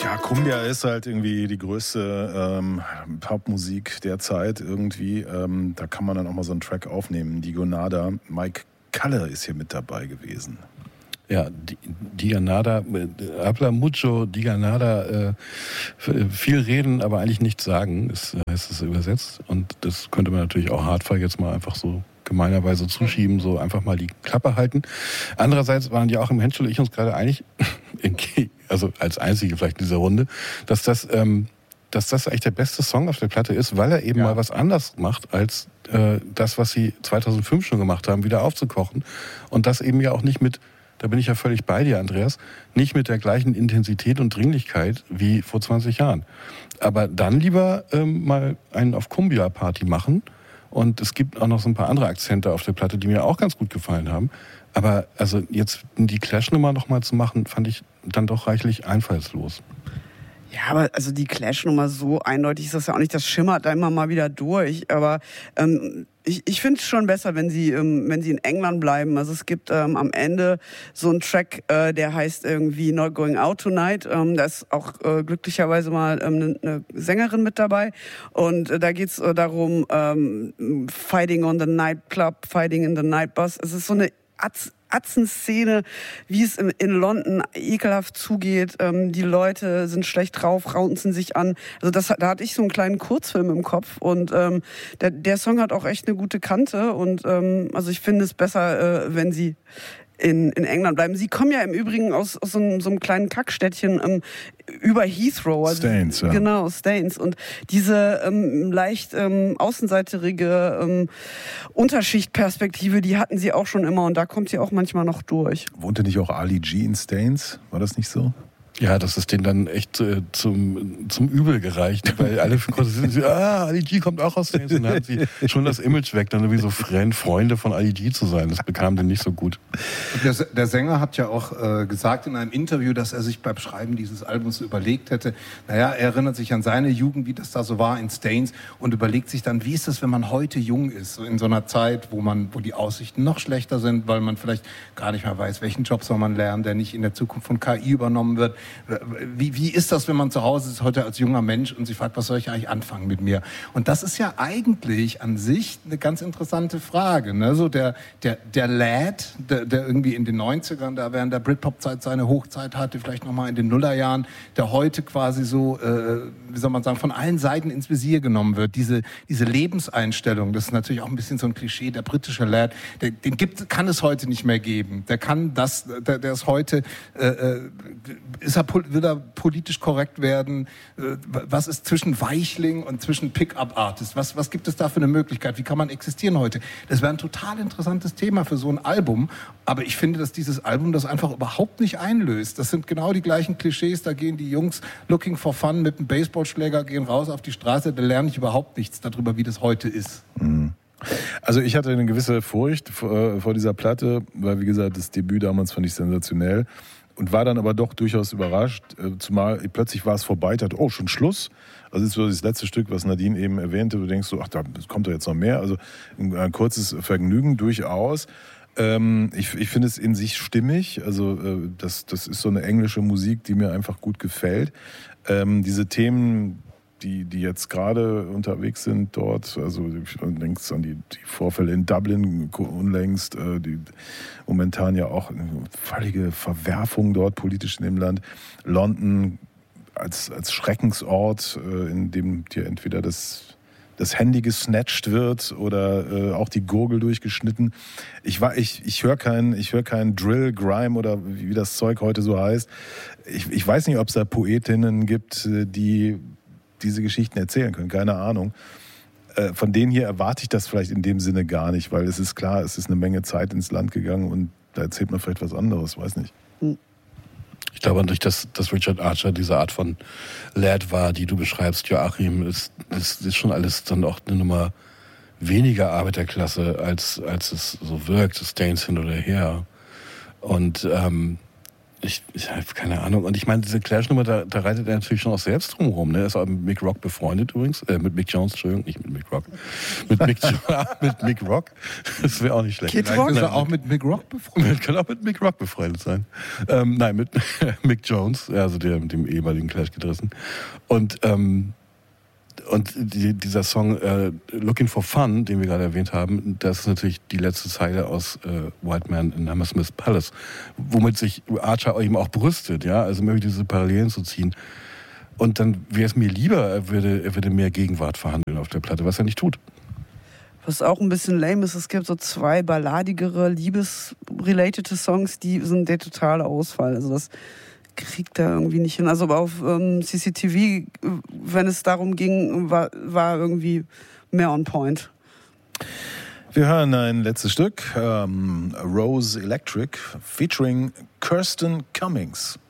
Ja, Cumbia ist halt irgendwie die größte Popmusik der Zeit irgendwie. Da kann man dann auch mal so einen Track aufnehmen. Digonada, Mike Kalle ist hier mit dabei gewesen. Ja, Diganada, habla mucho, Diganada, viel reden, aber eigentlich nichts sagen, heißt es übersetzt. Und das könnte man natürlich auch Hardfire jetzt mal einfach so gemeinerweise zuschieben, so einfach mal die Klappe halten. Andererseits waren ja auch im Henschel ich uns gerade einig, also als Einzige vielleicht in dieser Runde, dass das eigentlich der beste Song auf der Platte ist, weil er eben mal was anders macht als das, was sie 2005 schon gemacht haben, wieder aufzukochen. Und das eben ja auch nicht mit, da bin ich ja völlig bei dir, Andreas, nicht mit der gleichen Intensität und Dringlichkeit wie vor 20 Jahren. Aber dann lieber mal einen auf Cumbia-Party machen. Und es gibt auch noch so ein paar andere Akzente auf der Platte, die mir auch ganz gut gefallen haben. Aber also jetzt die Clash-Nummer nochmal zu machen, fand ich dann doch reichlich einfallslos. Ja, aber also die Clash-Nummer, so eindeutig ist das ja auch nicht. Das schimmert da immer mal wieder durch. Aber ich finde es schon besser, wenn sie in England bleiben. Also es gibt am Ende so einen Track, der heißt irgendwie Not Going Out Tonight. Da ist auch glücklicherweise mal eine Sängerin mit dabei. Und da geht's darum, Fighting on the Nightclub, Fighting in the Night Bus. Es ist so eine Atzen-Szene, wie es in London ekelhaft zugeht. Die Leute sind schlecht drauf, raunzen sich an. Also da hatte ich so einen kleinen Kurzfilm im Kopf. Und der Song hat auch echt eine gute Kante. Und also ich finde es besser, wenn sie in England bleiben. Sie kommen ja im Übrigen aus so einem kleinen Kackstädtchen über Heathrow. Also, Staines, ja. Genau, Staines. Und diese leicht außenseiterige Unterschichtperspektive, die hatten sie auch schon immer. Und da kommt sie auch manchmal noch durch. Wohnte nicht auch Ali G in Staines? War das nicht so? Ja, das ist denen dann echt zum Übel gereicht, weil alle Ali G kommt auch aus Staines. Und dann hat sie schon das Image weg, dann irgendwie so Freunde von Ali G zu sein. Das bekam denen nicht so gut. Der Sänger hat ja auch gesagt in einem Interview, dass er sich beim Schreiben dieses Albums überlegt hätte, naja, er erinnert sich an seine Jugend, wie das da so war in Staines und überlegt sich dann, wie ist das, wenn man heute jung ist, so in so einer Zeit, wo die Aussichten noch schlechter sind, weil man vielleicht gar nicht mehr weiß, welchen Job soll man lernen, der nicht in der Zukunft von KI übernommen wird. Wie ist das, wenn man zu Hause ist heute als junger Mensch und sich fragt, was soll ich eigentlich anfangen mit mir? Und das ist ja eigentlich an sich eine ganz interessante Frage. Ne? So der Lad, der irgendwie in den 90ern, da während der Britpop-Zeit seine Hochzeit hatte, vielleicht nochmal in den Nullerjahren, der heute quasi so, wie soll man sagen, von allen Seiten ins Visier genommen wird. Diese Lebenseinstellung, das ist natürlich auch ein bisschen so ein Klischee, der britische Lad, kann es heute nicht mehr geben. Der ist heute, will er politisch korrekt werden? Was ist zwischen Weichling und zwischen Pick-up-Artist? Was gibt es da für eine Möglichkeit? Wie kann man existieren heute? Das wäre ein total interessantes Thema für so ein Album. Aber ich finde, dass dieses Album das einfach überhaupt nicht einlöst. Das sind genau die gleichen Klischees. Da gehen die Jungs looking for fun mit einem Baseballschläger, gehen raus auf die Straße. Da lerne ich überhaupt nichts darüber, wie das heute ist. Also ich hatte eine gewisse Furcht vor dieser Platte, weil wie gesagt, das Debüt damals fand ich sensationell. Und war dann aber doch durchaus überrascht, zumal plötzlich war es vorbei, dachte, oh, schon Schluss. Also das ist so das letzte Stück, was Nadine eben erwähnte, du denkst so, ach, da kommt doch jetzt noch mehr. Also ein kurzes Vergnügen durchaus. Ich finde es in sich stimmig, also das ist so eine englische Musik, die mir einfach gut gefällt. Diese Themen, die jetzt gerade unterwegs sind dort, also denkst an die Vorfälle in Dublin unlängst, die momentan ja auch eine völlige Verwerfung dort politisch in dem Land. London als Schreckensort, in dem dir entweder das Handy gesnatcht wird oder auch die Gurgel durchgeschnitten. Ich höre kein Drill, Grime oder wie das Zeug heute so heißt. Ich weiß nicht, ob es da Poetinnen gibt, die diese Geschichten erzählen können, keine Ahnung. Von denen hier erwarte ich das vielleicht in dem Sinne gar nicht, weil es ist klar, es ist eine Menge Zeit ins Land gegangen und da erzählt man vielleicht was anderes, weiß nicht. Ich glaube nicht, dass Richard Archer diese Art von Lad war, die du beschreibst, Joachim. Es ist schon alles dann auch eine Nummer weniger Arbeiterklasse, als es so wirkt, Staines hin oder her. Und Ich habe keine Ahnung. Und ich meine, diese Clash-Nummer, da reitet er natürlich schon auch selbst drumherum. Ne? Er ist auch mit Mick Rock befreundet übrigens. Mit Mick Jones, Entschuldigung, nicht mit Mick Rock. Mit Mick Rock. Das wäre auch nicht schlecht. Kid Rock? Ist er auch mit Mick Rock befreundet? Kann auch mit Mick Rock befreundet sein. Nein, mit Mick Jones, also dem ehemaligen Clash-Gitarristen. Und dieser Song Looking for Fun, den wir gerade erwähnt haben, das ist natürlich die letzte Zeile aus White Man in Hammersmith Palace, womit sich Archer eben auch brüstet, ja, also möchte diese Parallelen zu ziehen. Und dann wäre es mir lieber, er würde mehr Gegenwart verhandeln auf der Platte, was er nicht tut. Was auch ein bisschen lame ist, es gibt so 2 balladigere, liebesrelatete Songs, die sind der totale Ausfall. Also das kriegt er irgendwie nicht hin. Also auf CCTV, wenn es darum ging, war irgendwie mehr on point. Wir hören ein letztes Stück, Rose Electric, featuring Kirsten Cummings.